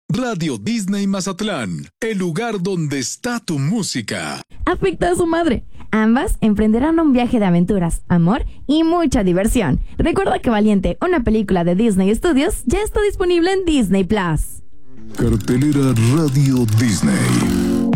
Radio Disney Mazatlán, el lugar donde está tu música. Afecta a su madre. Ambas emprenderán un viaje de aventuras, amor y mucha diversión. Recuerda que Valiente, una película de Disney Studios, ya está disponible en Disney Plus. Cartelera Radio Disney.